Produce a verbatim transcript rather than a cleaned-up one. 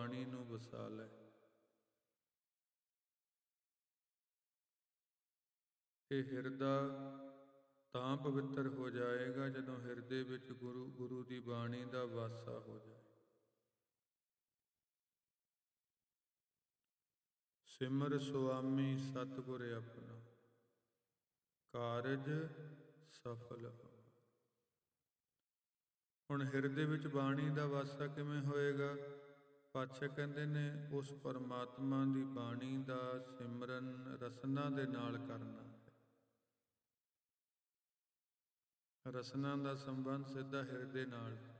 ਬਾਣੀ ਨੂੰ ਵਸਾ ਲੈ। ਇਹ ਹਿਰਦਾ ਤਾਂ ਪਵਿੱਤਰ ਹੋ ਜਾਏਗਾ ਜਦੋਂ ਹਿਰਦੇ ਵਿੱਚ ਗੁਰੂ ਗੁਰੂ ਦੀ ਬਾਣੀ ਦਾ ਵਾਸਾ ਹੋ ਜਾਏ। ਸਿਮਰ ਸੁਆਮੀ ਸਤਿਗੁਰ ਆਪਣਾ, ਕਾਰਜ ਸਫਲ ਹੋ। ਹੁਣ ਹਿਰਦੇ ਵਿੱਚ ਬਾਣੀ ਦਾ ਵਾਸਾ ਕਿਵੇਂ ਹੋਏਗਾ? ਪਾਤਸ਼ਾਹ ਕਹਿੰਦੇ ਨੇ ਉਸ ਪਰਮਾਤਮਾ ਦੀ ਬਾਣੀ ਦਾ ਸਿਮਰਨ ਰਸਨਾ ਦੇ ਨਾਲ ਕਰਨਾ ਹੈ। ਰਸਨਾ ਦਾ ਸੰਬੰਧ ਸਿੱਧਾ ਹਿਰਦੇ ਨਾਲ।